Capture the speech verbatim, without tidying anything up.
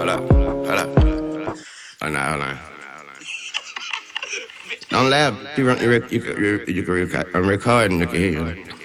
hold up, hold up. Hold on, hold on. Don't laugh. You, run, you, rec- you, you, you, you, can record, I'm recording. You can hear you.